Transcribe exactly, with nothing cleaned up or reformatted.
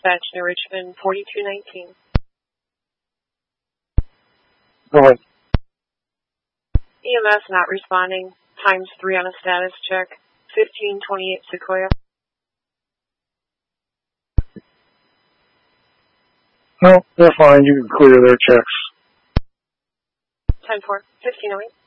dispatch New Richmond, forty-two nineteen. Go ahead. E M S not responding. Times three on a status check. fifteen twenty-eight Sequoia. No, they're fine. You can clear their checks. ten four, fifteen oh eight.